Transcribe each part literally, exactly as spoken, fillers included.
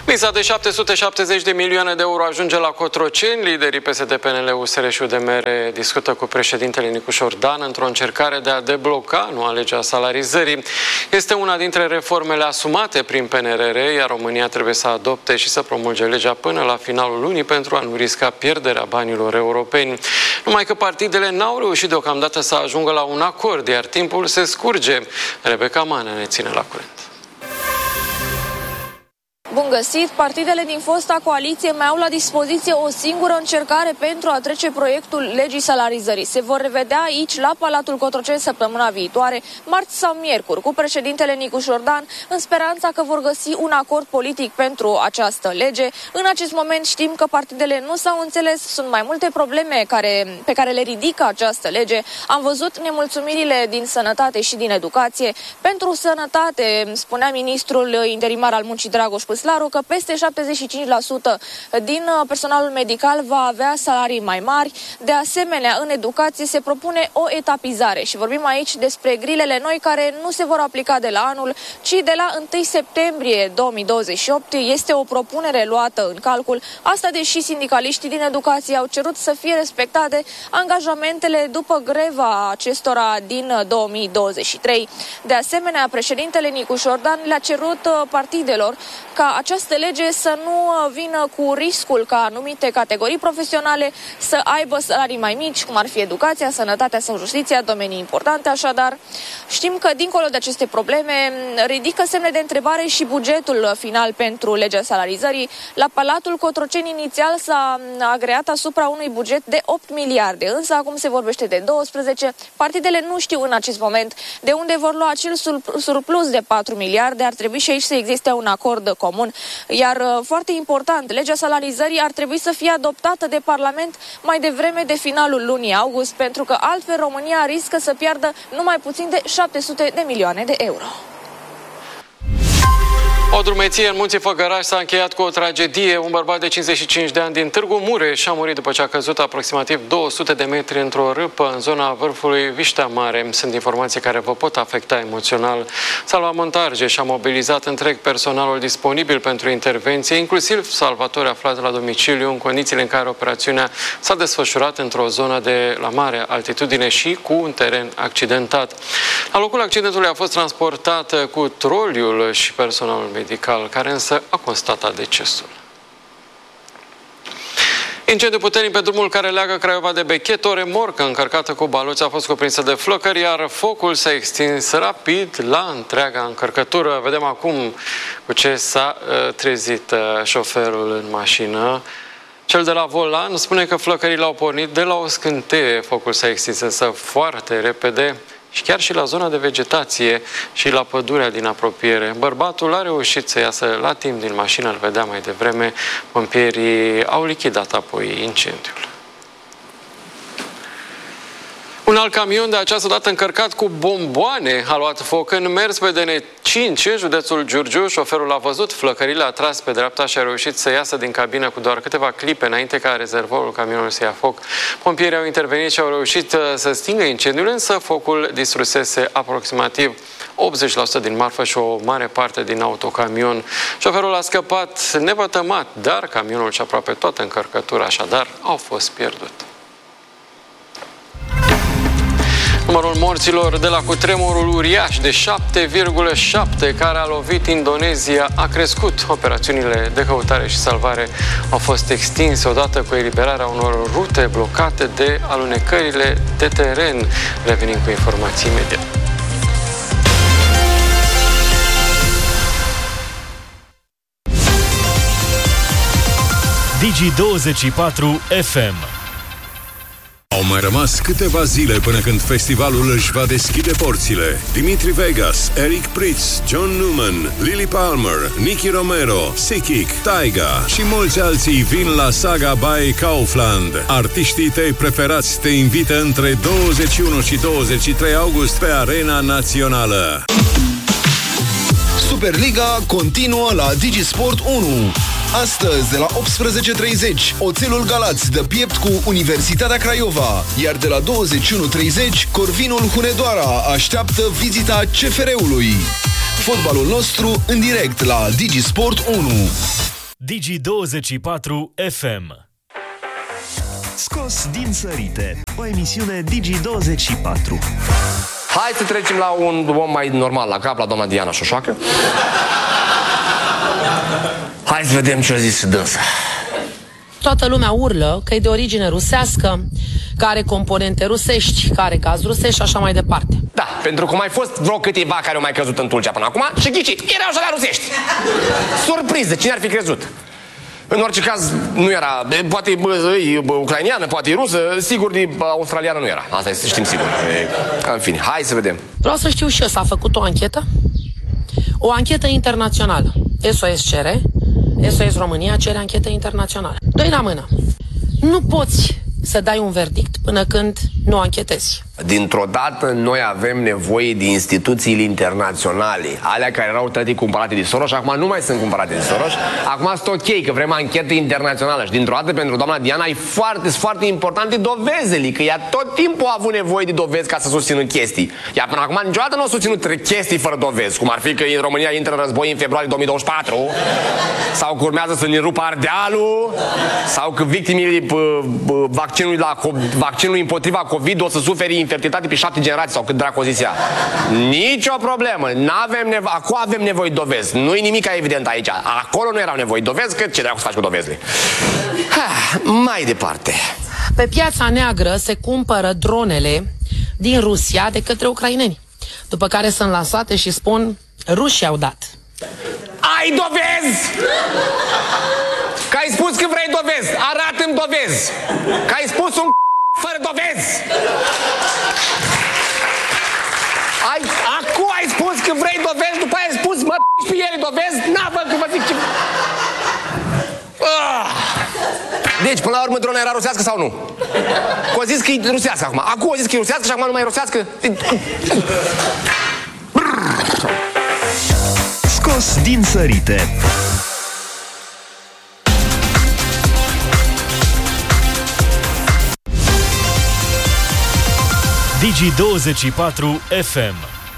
Miza de șapte sute șaptezeci de milioane de euro ajunge la Cotroceni. Liderii P S D, P N L, U S R și U D M R discută cu președintele Nicu Șordan într-o încercare de a debloca noua lege a salarizării. Este una dintre reformele asumate prin P N R R, iar România trebuie să adopte și să promulge legea până la finalul lunii pentru a nu risca pierderea banilor europeni. Numai că partidele n-au reușit deocamdată să ajungă la un acord, iar timpul se scurge. Rebecca Manea ne ține la curent. Bun găsit! Partidele din fosta coaliție mai au la dispoziție o singură încercare pentru a trece proiectul legii salarizării. Se vor revedea aici, la Palatul Cotroceni, săptămâna viitoare, marți sau miercuri, cu președintele Nicu Șordan, în speranța că vor găsi un acord politic pentru această lege. În acest moment știm că partidele nu s-au înțeles, sunt mai multe probleme care, pe care le ridică această lege. Am văzut nemulțumirile din sănătate și din educație. Pentru sănătate, spunea ministrul interimar al muncii Dragoș Păslaru, că peste șaptezeci și cinci la sută din personalul medical va avea salarii mai mari. De asemenea, în educație se propune o etapizare și vorbim aici despre grilele noi care nu se vor aplica de la anul, ci de la întâi septembrie două mii douăzeci și opt. Este o propunere luată în calcul. Asta deși sindicaliștii din educație au cerut să fie respectate angajamentele după greva acestora din două mii douăzeci și trei. De asemenea, președintele Nicu Șordan le-a cerut partidelor ca această lege să nu vină cu riscul ca anumite categorii profesionale să aibă salarii mai mici, cum ar fi educația, sănătatea sau justiția, domenii importante. Așadar, știm că dincolo de aceste probleme ridică semne de întrebare și bugetul final pentru legea salarizării. La Palatul Cotroceni inițial s-a agreat asupra unui buget de opt miliarde, însă acum se vorbește de doisprezece. Partidele nu știu în acest moment de unde vor lua acel surplus de patru miliarde. Ar trebui și aici să existe un acord comun. Iar foarte important, legea salarizării ar trebui să fie adoptată de Parlament mai devreme de finalul lunii august, pentru că altfel România riscă să piardă numai puțin de șapte sute de milioane de euro. O drumeție în Munții Făgăraș s-a încheiat cu o tragedie. Un bărbat de cincizeci și cinci de ani din Târgu Mureș a murit după ce a căzut aproximativ două sute de metri într-o râpă în zona vârfului Viștea Mare. Sunt informații care vă pot afecta emoțional. Salvamontarge și-a mobilizat întreg personalul disponibil pentru intervenție, inclusiv salvatori aflați la domiciliu, în condițiile în care operațiunea s-a desfășurat într-o zonă de la mare altitudine și cu un teren accidentat. La locul accidentului a fost transportat cu troliul și personalul medical, care însă a constatat decesul. Incendiu puternic pe drumul care leagă Craiova de Bechet. O remorcă încărcată cu baloți a fost cuprinsă de flăcări, iar focul s-a extins rapid la întreaga încărcătură. Vedem acum cu ce s-a uh, trezit uh, șoferul în mașină. Cel de la volan spune că flăcările au pornit de la o scânteie. Focul s-a extins însă foarte repede și chiar și la zona de vegetație și la pădurea din apropiere. Bărbatul a reușit să iasă la timp din mașină, îl vedea mai devreme. Pompierii au lichidat apoi incendiul. Un alt camion, de această dată încărcat cu bomboane, a luat foc în mers pe D N cinci, în județul Giurgiu. Șoferul a văzut flăcările, a tras pe dreapta și a reușit să iasă din cabină cu doar câteva clipe înainte ca rezervorul camionului să ia foc. Pompierii au intervenit și au reușit să stingă incendiul, însă focul distrusese aproximativ optzeci la sută din marfă și o mare parte din autocamion. Șoferul a scăpat nevătămat, dar camionul și aproape toată încărcătura, așadar, au fost pierdute. Numărul morților de la cutremurul uriaș de șapte virgulă șapte care a lovit Indonezia a crescut. Operațiunile de căutare și salvare au fost extinse odată cu eliberarea unor rute blocate de alunecările de teren. Revenim cu informații imediat. Digi douăzeci și patru F M. Au mai rămas câteva zile până când festivalul își va deschide porțile. Dimitri Vegas, Eric Prydz, John Newman, Lily Palmer, Nicky Romero, Sikic, Taiga și mulți alții vin la Saga by Kaufland. Artiștii tăi preferați te invită între douăzeci și unu și douăzeci și trei august pe Arena Națională. Superliga continuă la Digisport unu. Astăzi, de la optsprezece treizeci, Oțelul Galați dă piept cu Universitatea Craiova, iar de la douăzeci și unu treizeci, Corvinul Hunedoara așteaptă vizita C F R-ului. Fotbalul nostru în direct la Digisport unu. Digi douăzeci și patru F M. Scos din sărite, o emisiune Digi douăzeci și patru. Hai să trecem la un om mai normal, la cap, la doamna Diana Șoșoacă. Hai să vedem ce a zis și dânsa. Toată lumea urlă că e de origine rusească, că are componente rusești, că are gaz rusești și așa mai departe. Da, pentru că mai fost vreo câteva care au mai căzut în Tulcea până acum și ghici, erau și alea rusești. Surpriză, cine ar fi crezut? În orice caz, nu era, poate e ucrainiană, poate e rusă, sigur, de australiană nu era. Asta este, știm sigur. În fine, hai să vedem. Vreau să știu și eu, s-a făcut o anchetă? O anchetă internațională. S O S cere, S O S România cere anchetă internațională. Doi la mână. Nu poți să dai un verdict până când nu anchetezi. Dintr-o dată noi avem nevoie de instituțiile internaționale, alea care erau tătii cumpărate de Soros și acum nu mai sunt cumpărate de Soros. Acum sunt ok că vrem anchetă internațională și dintr-o dată pentru doamna Diana e foarte, foarte importante dovezele, că ea tot timpul a avut nevoie de dovezi ca să susțină chestii. Ea până acum niciodată nu a susținut chestii fără dovezi, cum ar fi că în România intră în război în februarie două mii douăzeci și patru, sau că urmează să ne rupă Ardealul, sau că victimele vaccinului, la, vaccinului împotriva COVID o să suferi infertilitate pe șapte generații sau cât dracu o zis ea. Nici o problemă. N-avem nevo- Acum avem nevoie de dovezi. Nu-i nimic evident aici. Acolo nu erau nevoie de dovezi, că ce dracu să faci cu dovezile? Ha, mai departe. Pe piața neagră se cumpără dronele din Rusia de către ucraineni, după care sunt lansate și spun rușii au dat. Ai dovezi? Că ai spus că vrei dovezi. Arată-mi dovezi. Că ai spus un fără dovezi. Ai, acum ai spus că vrei dovezi, după aia ai spus mă pe ele dovezi. N-a văd că vă zic ce... Ah. Deci, până la urmă, drona era rusească sau nu? Că o zis că e rusească acum. Acum o zis că e rusească și acum nu mai e rusească. Scos din sărite. Digi douăzeci și patru F M.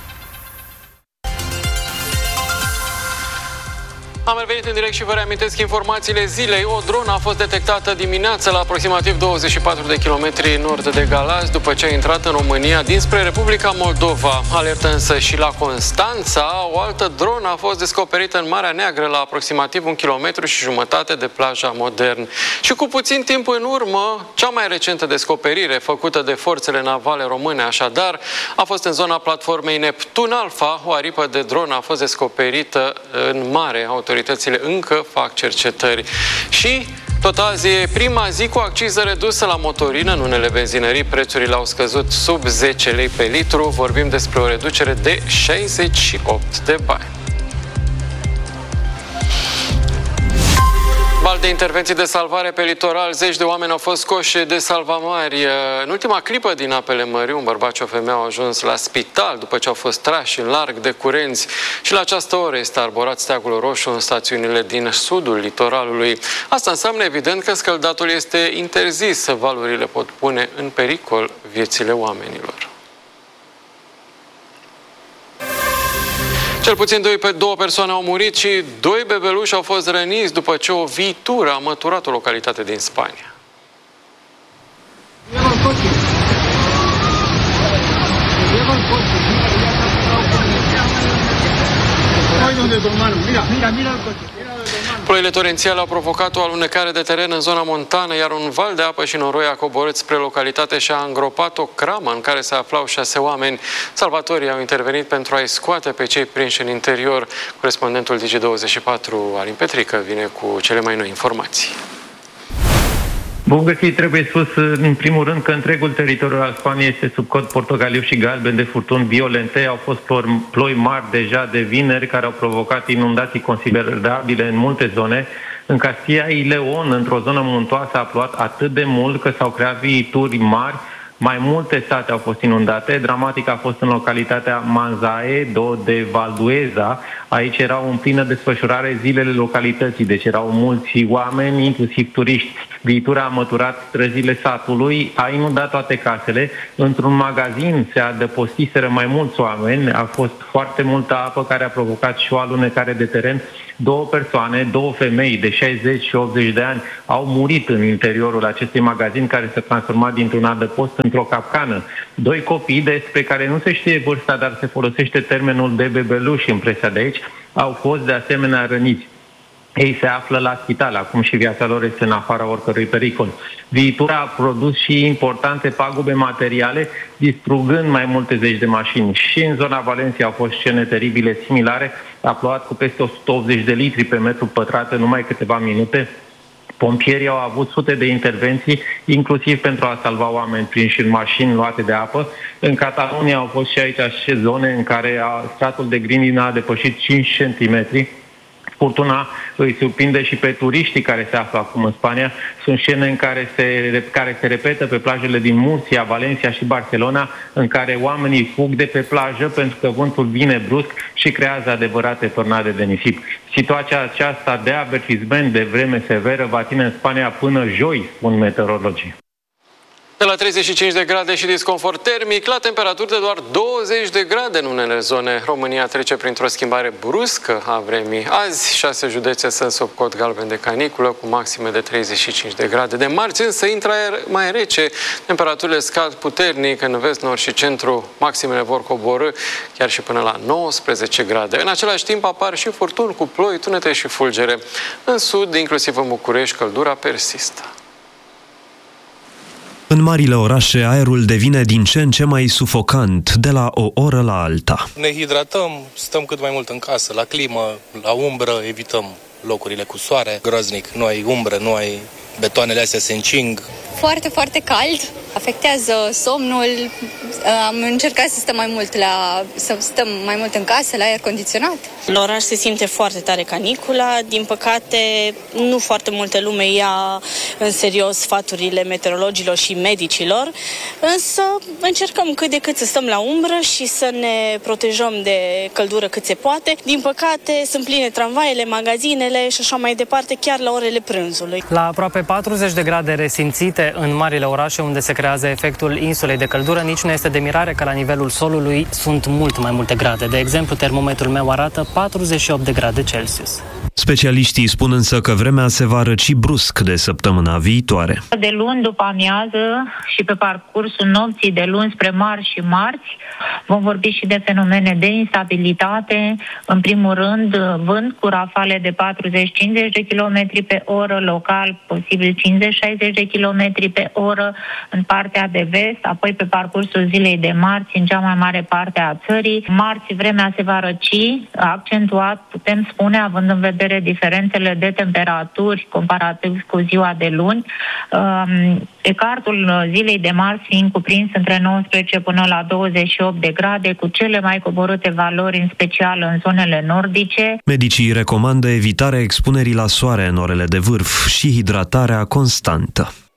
Am revenit în direct și vă reamintesc informațiile zilei. O dronă a fost detectată dimineața la aproximativ douăzeci și patru de kilometri nord de Galați, după ce a intrat în România dinspre Republica Moldova. Alertă însă și la Constanța, o altă dronă a fost descoperită în Marea Neagră la aproximativ un kilometru și jumătate de plaja Modern. Și cu puțin timp în urmă, cea mai recentă descoperire făcută de forțele navale române, așadar, a fost în zona platformei Neptun Alpha. O aripă de dronă a fost descoperită în mare. Autoritățile încă fac cercetări. Și tot azi e prima zi cu acciză redusă la motorină. În unele benzinării prețurile au scăzut sub zece lei pe litru. Vorbim despre o reducere de șaizeci și opt de bani. Val de intervenții de salvare pe litoral, zeci de oameni au fost scoși de salvamari. În ultima clipă din apele mării, un bărbat și o femeie au ajuns la spital după ce au fost trași în larg de curenți și la această oră este arborat steagul roșu în stațiunile din sudul litoralului. Asta înseamnă evident că scăldatul este interzis, valurile pot pune în pericol viețile oamenilor. Cel puțin două persoane au murit și doi bebeluși au fost răniți după ce o viitură a măturat o localitate din Spania. Ploile torențiale au provocat o alunecare de teren în zona montană, iar un val de apă și noroi a coborât spre localitate și a îngropat o cramă în care se aflau șase oameni. Salvatorii au intervenit pentru a-i scoate pe cei prinși în interior. Corespondentul Digi douăzeci și patru, Alin Petrică, vine cu cele mai noi informații. Bun găsit, trebuie spus în primul rând că întregul teritoriu al Spaniei este sub cod portocaliu și galben de furtuni violente. Au fost ploi mari deja de vineri care au provocat inundații considerabile în multe zone. În Castilla y León, într-o zonă muntoasă, a plouat atât de mult că s-au creat viituri mari. Mai multe sate au fost inundate. Dramatic a fost în localitatea Manzaedo de Valdueza. Aici erau în plină desfășurare zilele localității, deci erau mulți oameni, inclusiv turiști. Viitura a măturat străzile satului, a inundat toate casele. Într-un magazin se adăpostiseră mai mulți oameni. A fost foarte multă apă care a provocat și o alunecare de teren. Două persoane, două femei de șaizeci și optzeci de ani au murit în interiorul acestui magazin care s-a transformat dintr-un adăpost într-o capcană. Doi copii despre care nu se știe vârsta, dar se folosește termenul de bebeluși în presa de aici, au fost de asemenea răniți. Ei se află la spital, acum și viața lor este în afara oricărui pericol. Viitura a produs și importante pagube materiale, distrugând mai multe zeci de mașini. Și în zona Valencia au fost scene teribile similare, a plouat cu peste o sută optzeci de litri pe metru pătrat în numai câteva minute. Pompierii au avut sute de intervenții, inclusiv pentru a salva oameni prinși în mașini luate de apă. În Catalonia au fost și aici și zone în care stratul de grindină a depășit cinci centimetri. Furtuna îi surprinde și pe turiștii care se află acum în Spania. Sunt scene în care se, care se repetă pe plajele din Murcia, Valencia și Barcelona, în care oamenii fug de pe plajă pentru că vântul vine brusc și creează adevărate tornade de nisip. Situația aceasta de avertisment de vreme severă va ține în Spania până joi, spun meteorologii. De la treizeci și cinci de grade și disconfort termic la temperaturi de doar douăzeci de grade în unele zone. România trece printr-o schimbare bruscă a vremii. Azi, șase județe sunt sub cod galben de caniculă, cu maxime de treizeci și cinci de grade. De marți însă intră aer mai rece. Temperaturile scad puternic în vest, nord și centru. Maximele vor coborî chiar și până la nouăsprezece grade. În același timp apar și furtuni cu ploi, tunete și fulgere. În sud, inclusiv în București, căldura persistă. În marile orașe, aerul devine din ce în ce mai sufocant, de la o oră la alta. Ne hidratăm, stăm cât mai mult în casă, la climă, la umbră, evităm locurile cu soare. Groaznic, nu ai umbră, nu ai... betoanele astea se încing. Foarte, foarte cald, afectează somnul. Am încercat să stăm mai mult la, să stăm mai mult în casă, la aer condiționat. La oraș se simte foarte tare canicula. Din păcate, nu foarte multă lume ia în serios sfaturile meteorologilor și medicilor, însă încercăm cât de cât să stăm la umbră și să ne protejăm de căldură cât se poate. Din păcate, sunt pline tramvaiele, magazinele și așa mai departe, chiar la orele prânzului. La aproape patruzeci de grade resimțite în marile orașe unde se creează efectul insulei de căldură, nici nu este de mirare că la nivelul solului sunt mult mai multe grade. De exemplu, termometrul meu arată patruzeci și opt de grade Celsius. Specialiștii spun însă că vremea se va răci brusc de săptămâna viitoare. De luni după amiază și pe parcursul nopții de luni spre marți și marți vom vorbi și de fenomene de instabilitate. În primul rând, vânt cu rafale de patruzeci cincizeci de kilometri pe oră, local posibil cincizeci șaizeci de kilometri pe oră în partea de vest, apoi pe parcursul zilei de marți în cea mai mare parte a țării. Marți vremea se va răci, accentuat, putem spune, având în vedere diferențele de temperaturi comparativ cu ziua de luni. Um, ecartul zilei de marți fiind cuprins între nouăsprezece până la douăzeci și opt de grade, cu cele mai coborâte valori, în special în zonele nordice. Medicii recomandă evitarea expunerii la soare în orele de vârf și hidratarea constantă.